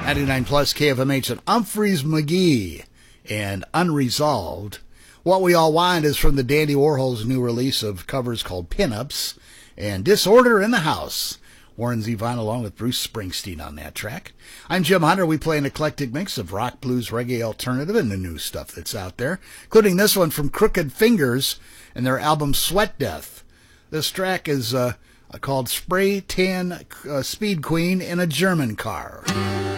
99 plus KFMH and Humphreys McGee and Unresolved. What We All Want is from the Dandy Warhol's new release of covers called Pinups, and Disorder in the House. Warren Zevon along with Bruce Springsteen on that track. I'm Jim Hunter. We play an eclectic mix of rock, blues, reggae, alternative, and the new stuff that's out there, including this one from Crooked Fingers and their album Sweat Death. This track is called Spray Tan Speed Queen in a German Car.